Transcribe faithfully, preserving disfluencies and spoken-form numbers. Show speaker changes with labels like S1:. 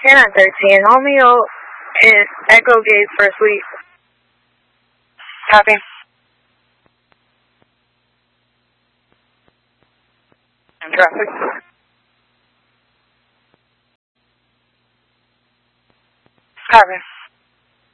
S1: ten on thirteen, Romeo is Echo Gate for a sweep.
S2: Copy. And traffic. Copy.